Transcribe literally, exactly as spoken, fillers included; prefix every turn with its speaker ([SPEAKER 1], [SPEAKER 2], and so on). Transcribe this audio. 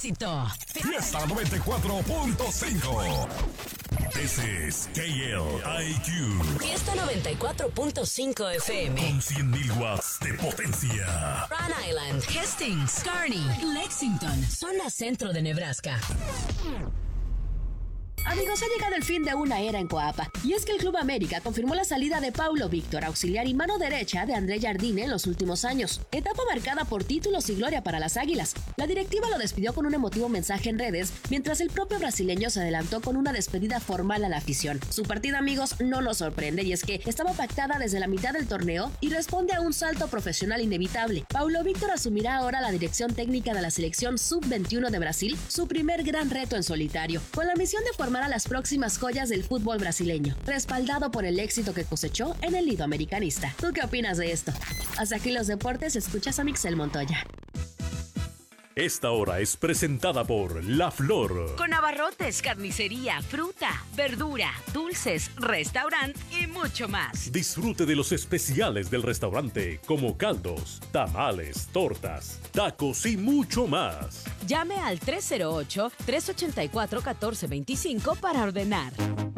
[SPEAKER 1] éxito.
[SPEAKER 2] Fiesta noventa y cuatro punto cinco. This is K L I Q.
[SPEAKER 1] Fiesta noventa y cuatro punto cinco F M.
[SPEAKER 2] Con cien mil watts de potencia.
[SPEAKER 1] Rhode Island, Hastings, Kearney, Lexington, zona centro de Nebraska.
[SPEAKER 3] Amigos, ha llegado el fin de una era en Coapa, y es que el Club América confirmó la salida de Paulo Víctor, auxiliar y mano derecha de André Jardine en los últimos años, etapa marcada por títulos y gloria para las Águilas. La directiva lo despidió con un emotivo mensaje en redes, mientras el propio brasileño se adelantó con una despedida formal a la afición. Su partida, amigos, no nos sorprende, y es que estaba pactada desde la mitad del torneo y responde a un salto profesional inevitable. Paulo Víctor asumirá ahora la dirección técnica de la selección sub veintiuno de Brasil, su primer gran reto en solitario, con la misión de formar a las próximas joyas del fútbol brasileño, respaldado por el éxito que cosechó en el lido americanista. ¿Tú qué opinas de esto? Hasta aquí los deportes, escuchas a Mixel Montoya.
[SPEAKER 2] Esta hora es presentada por La Flor.
[SPEAKER 1] Con abarrotes, carnicería, fruta, verdura, dulces, restaurante y mucho más.
[SPEAKER 2] Disfrute de los especiales del restaurante, como caldos, tamales, tortas, tacos y mucho más.
[SPEAKER 1] Llame al tres cero ocho, tres ocho cuatro, uno cuatro dos cinco para ordenar.